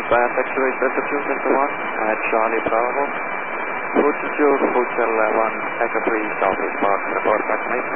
Band X-ray reception center 1 at Charlie Bravo. Hotel 11, Echo 3, Southeast Park, report back to me.